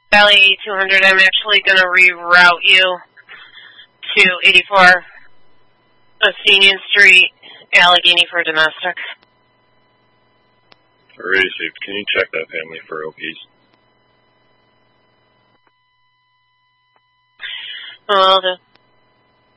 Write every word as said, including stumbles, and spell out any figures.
Valley two hundred, I'm actually going to reroute you to eighty-four Athenian Street, Allegheny for domestic. Received. Can you check that family for O Ps? Well, the